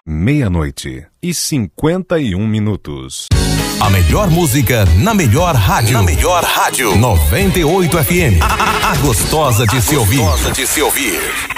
meia-noite e 51 minutos. A melhor música na melhor rádio. Na melhor rádio. 98 FM. A gostosa de se ouvir.